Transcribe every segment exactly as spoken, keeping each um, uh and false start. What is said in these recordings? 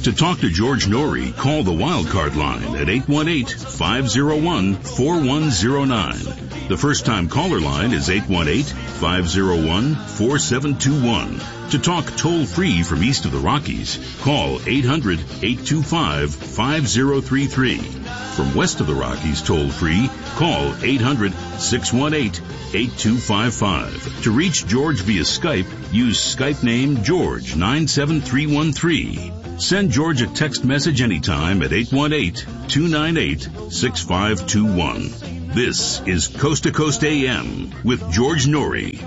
To talk to George Norrie, call the Wildcard line at eight one eight, five oh one, four one oh nine. The first-time caller line is eight one eight, five oh one, four seven two one. To talk toll-free from east of the Rockies, call eight hundred, eight two five, five oh three three. From west of the Rockies toll-free, call eight hundred, six one eight, eight two five five. To reach George via Skype, use Skype name George nine seven three one three. Send George a text message anytime at eight one eight, two nine eight, six five two one. This is Coast to Coast A M with George Norrie.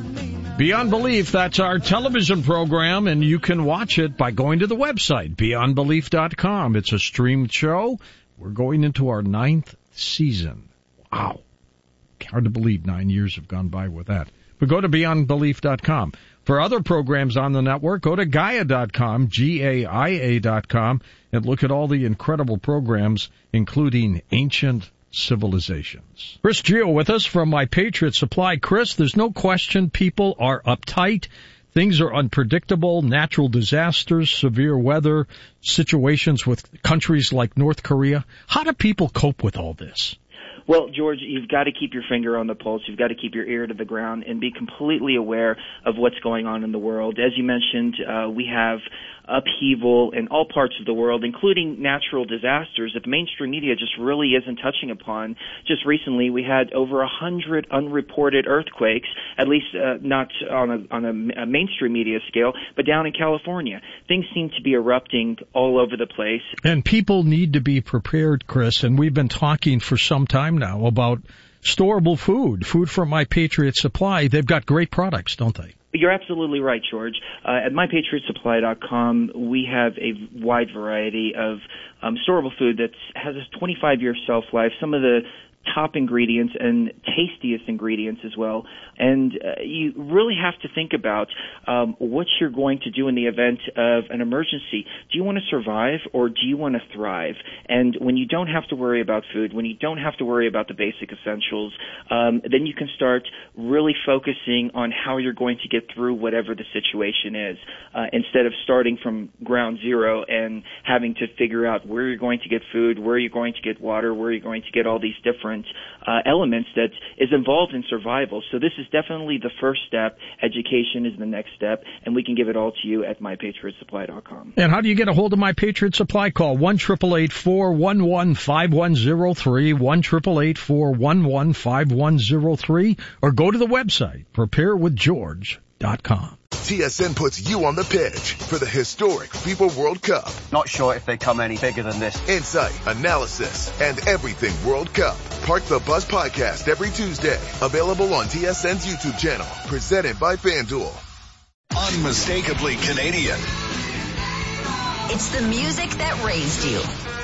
Beyond Belief, that's our television program, and you can watch it by going to the website, beyond belief dot com. It's a streamed show. We're going into our ninth season. Wow. Hard to believe nine years have gone by with that. But go to beyond belief dot com. For other programs on the network, go to Gaia dot com, G A I A dot com, and look at all the incredible programs, including Ancient Civilizations. Chris Gio with us from My Patriot Supply. Chris, there's no question people are uptight. Things are unpredictable, natural disasters, severe weather, situations with countries like North Korea. How do people cope with all this? Well, George, you've got to keep your finger on the pulse. You've got to keep your ear to the ground and be completely aware of what's going on in the world. As you mentioned, uh, we have upheaval in all parts of the world, including natural disasters that the mainstream media just really isn't touching upon. Just recently, we had over a hundred unreported earthquakes, at least uh, not on a, on a, a mainstream media scale, but down in California. Things seem to be erupting all over the place. And people need to be prepared, Chris, and we've been talking for some time now about storable food, food from My Patriot Supply. They've got great products, don't they? You're absolutely right, George. Uh, at my patriot supply dot com, we have a wide variety of um, storable food that has a twenty-five year shelf life. Some of the top ingredients and tastiest ingredients as well. And uh, you really have to think about um, what you're going to do in the event of an emergency. Do you want to survive or do you want to thrive? And when you don't have to worry about food, when you don't have to worry about the basic essentials, um, then you can start really focusing on how you're going to get through whatever the situation is, uh, instead of starting from ground zero and having to figure out where you're going to get food, where you're going to get water, where you're going to get all these different Uh, elements that is involved in survival. So this is definitely the first step. Education is the next step, and we can give it all to you at my patriot supply dot com. And how do you get a hold of My Patriot Supply? Call one eight eight eight, four one one, five one zero three, one eight eight eight, four one one, five one zero three, or go to the website, prepare with george dot com. T S N puts you on the pitch for the historic FIFA World Cup. Not sure if they come any bigger than this. Insight, analysis, and everything World Cup. Park the Bus podcast every Tuesday. Available on T S N's YouTube channel. Presented by FanDuel. Unmistakably Canadian. It's the music that raised you.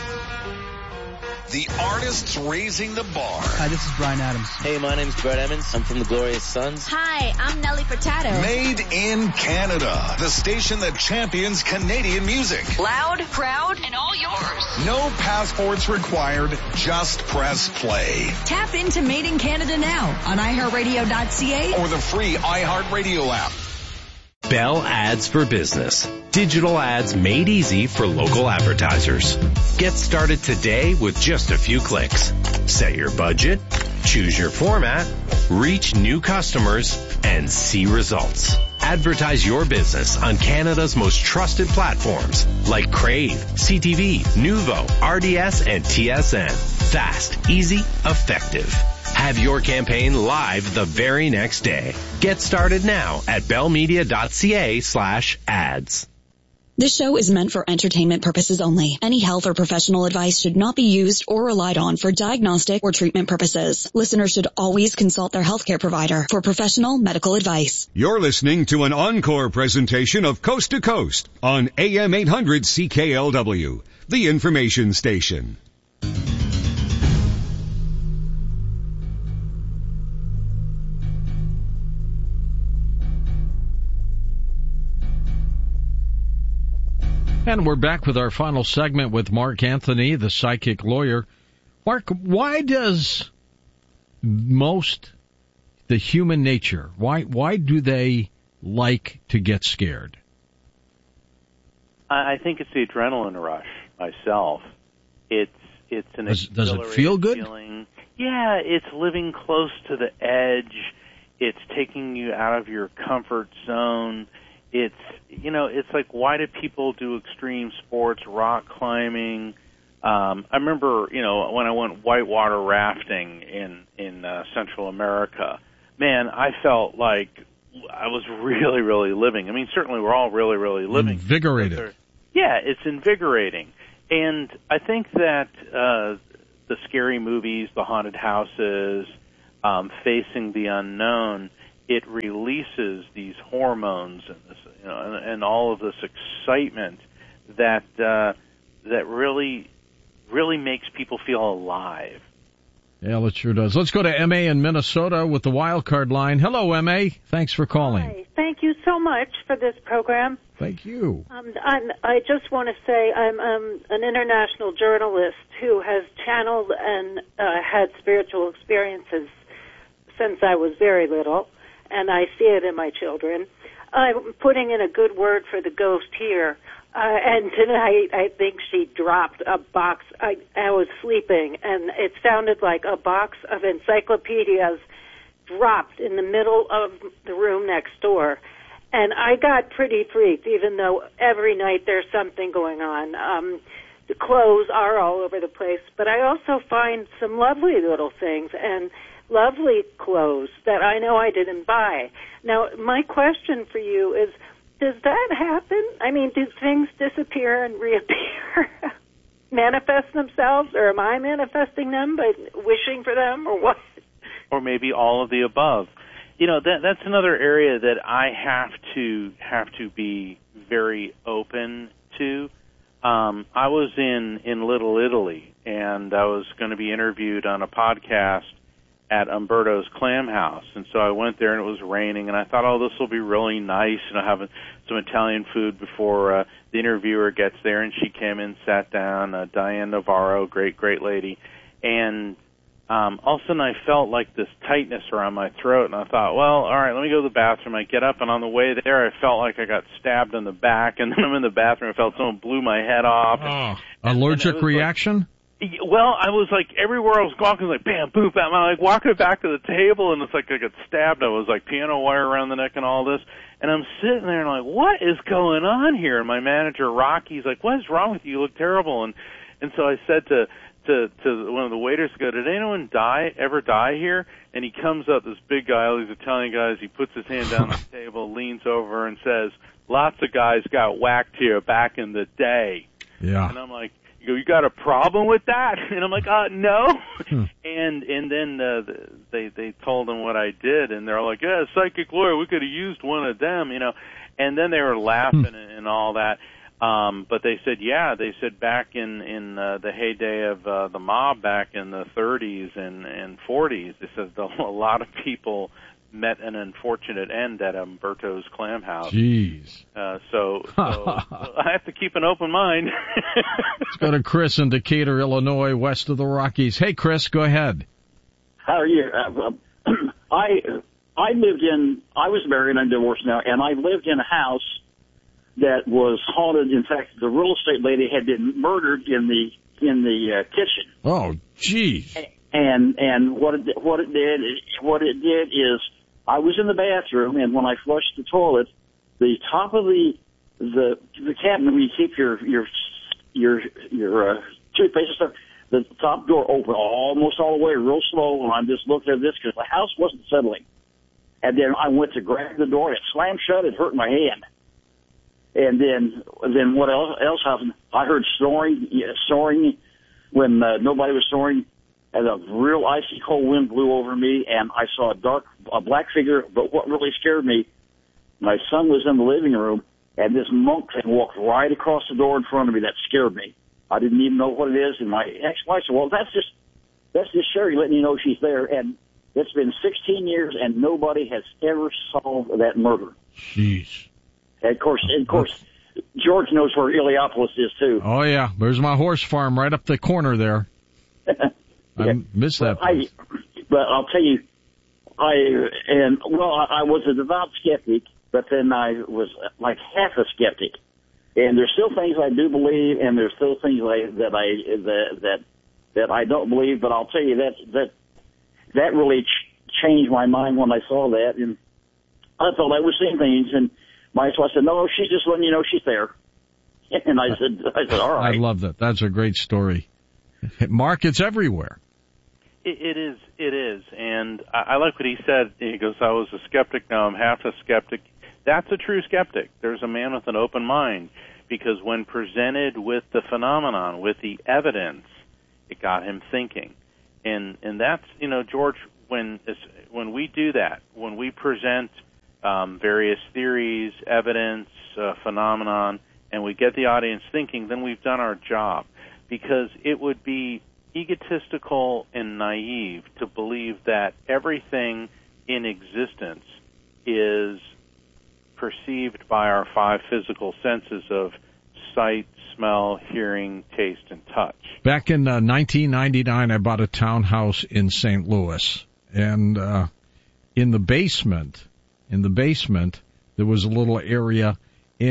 The artists raising the bar. Hi, this is Bryan Adams. Hey, my name's Brett Emmons. I'm from the Glorious Sons. Hi, I'm Nelly Furtado. Made in Canada. The station that champions Canadian music. Loud, proud, and all yours. No passports required. Just press play. Tap into Made in Canada now on i heart radio dot c a or the free iHeartRadio app. Bell Ads for Business. Digital ads made easy for local advertisers. Get started today with just a few clicks. Set your budget, choose your format, reach new customers, and see results. Advertise your business on Canada's most trusted platforms like Crave, C T V, Nuvo, R D S, and T S N. Fast, easy, effective. Have your campaign live the very next day. Get started now at bellmedia dot c a slash ads. This show is meant for entertainment purposes only. Any health or professional advice should not be used or relied on for diagnostic or treatment purposes. Listeners should always consult their healthcare provider for professional medical advice. You're listening to an encore presentation of Coast to Coast on A M eight hundred C K L W, the information station. And we're back with our final segment with Mark Anthony, the psychic lawyer. Mark, why does most the human nature, why why do they like to get scared? I think it's the adrenaline rush myself. It's it's an does, does it feel good? Feeling. Yeah, it's living close to the edge. It's taking you out of your comfort zone. It's, you know, it's like, why do people do extreme sports, rock climbing? Um, I remember, you know, when I went whitewater rafting in, in uh, Central America, man, I felt like I was really, really living. I mean, certainly we're all really, really living. Invigorated. Yeah, it's invigorating. And I think that uh, the scary movies, the haunted houses, um, facing the unknown, it releases these hormones and, this, you know, and, and all of this excitement that uh, that really, really makes people feel alive. Yeah, it sure does. Let's go to M A in Minnesota with the wild card line. Hello, M A. Thanks for calling. Hi. Thank you so much for this program. Thank you. Um, I'm, I just want to say I'm um, an international journalist who has channeled and uh, had spiritual experiences since I was very little, and I see it in my children. I'm putting in a good word for the ghost here. Uh, and tonight, I think she dropped a box. I, I was sleeping, and it sounded like a box of encyclopedias dropped in the middle of the room next door. And I got pretty freaked, even though every night there's something going on. Um, the clothes are all over the place, but I also find some lovely little things and lovely clothes that I know I didn't buy. Now, my question for you is, does that happen? I mean, do things disappear and reappear, manifest themselves, or am I manifesting them by wishing for them, or what? Or maybe all of the above. You know, that that's another area that I have to have to be very open to. Um, I was in, in Little Italy, and I was going to be interviewed on a podcast at Umberto's Clam House, and so I went there, and it was raining, and I thought, oh, this will be really nice, you know, having some Italian food before uh, the interviewer gets there. And she came in, sat down, uh, Diane Navarro, great, great lady, and um, all of a sudden I felt like this tightness around my throat, and I thought, well, all right, let me go to the bathroom. I get up, and on the way there, I felt like I got stabbed in the back, and then I'm in the bathroom, I felt someone blew my head off. Oh, and, allergic and reaction? Like, well, I was like, everywhere I was walking, I was like, bam, boom, bam. I'm like walking back to the table, and it's like I got stabbed. I was like piano wire around the neck and all this. And I'm sitting there and I'm like, what is going on here? And my manager, Rocky's like, what is wrong with you? You look terrible. And and so I said to to to one of the waiters, go, did anyone die, ever die here? And he comes up, this big guy, all these Italian guys, he puts his hand down on the table, leans over and says, lots of guys got whacked here back in the day. Yeah. And I'm like, you got a problem with that? And I'm like, uh, no. Hmm. And and then uh, they they told them what I did, and they're like, yeah, psychic lawyer, we could have used one of them, you know. And then they were laughing hmm. and, and all that. Um, but they said, yeah, they said back in in uh, the heyday of uh, the mob, back in the thirties and and forties, they said a lot of people met an unfortunate end at Umberto's Clam House. Jeez. Uh, so, so I have to keep an open mind. Let's go to Chris in Decatur, Illinois, west of the Rockies. Hey, Chris, go ahead. How are you? Uh, I I lived in, I was married, I'm divorced now, and I lived in a house that was haunted. In fact, the real estate lady had been murdered in the in the uh, kitchen. Oh, geez. And and what it what it did what it did is, I was in the bathroom, and when I flushed the toilet, the top of the the the cabinet where you keep your your your your uh, toothpaste and stuff, the top door opened almost all the way, real slow, and I'm just looking at this because the house wasn't settling. And then I went to grab the door, and it slammed shut. It hurt my hand. And then then what else, else happened? I heard snoring, yeah, snoring when uh, nobody was snoring. And a real icy cold wind blew over me, and I saw a dark, a black figure. But what really scared me, my son was in the living room, and this monk had walked right across the door in front of me. That scared me. I didn't even know what it is. And my ex-wife said, well, that's just, that's just Sherry letting you know she's there. And it's been sixteen years, and nobody has ever solved that murder. Jeez. And of course, and of course, George knows where Heliopolis is, too. Oh, yeah. There's my horse farm right up the corner there. I yeah. miss that place. I, but I'll tell you, I, and, well, I, I was a devout skeptic, but then I was like half a skeptic. And there's still things I do believe, and there's still things I, that I that that that I don't believe. But I'll tell you that that that really ch- changed my mind when I saw that, and I thought I was seeing things. And my wife said, "No, she's just letting you know she's there." And I said, "I said, all right." I love that. That's a great story. Mark, it's everywhere. It, it is. It is, and I, I like what he said. He goes, "I was a skeptic. Now I'm half a skeptic." That's a true skeptic. There's a man with an open mind, because when presented with the phenomenon, with the evidence, it got him thinking. And and that's, you know, George, when when we do that, when we present um, various theories, evidence, uh, phenomenon, and we get the audience thinking, then we've done our job. Because it would be egotistical and naive to believe that everything in existence is perceived by our five physical senses of sight, smell, hearing, taste, and touch. Back in uh, nineteen ninety-nine, I bought a townhouse in Saint Louis, and uh, in the basement, in the basement, there was a little area